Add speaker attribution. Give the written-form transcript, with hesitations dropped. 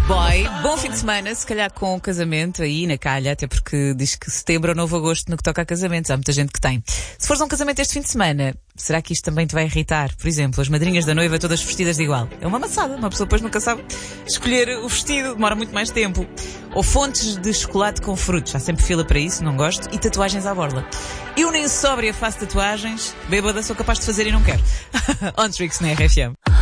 Speaker 1: Boy, bom fim de semana, se calhar com o casamento aí na calha, até porque diz que setembro é o novo agosto no que toca a casamentos, há muita gente que tem. Se fores a um casamento este fim de semana, será que isto também te vai irritar? Por exemplo, as madrinhas da noiva todas vestidas de igual. É uma maçada, uma pessoa depois nunca sabe escolher o vestido, demora muito mais tempo. Ou fontes de chocolate com frutos, há sempre fila para isso, não gosto, e tatuagens à borla. Eu nem sóbria faço tatuagens, bêbada sou capaz de fazer e não quero. On Tricks na RFM.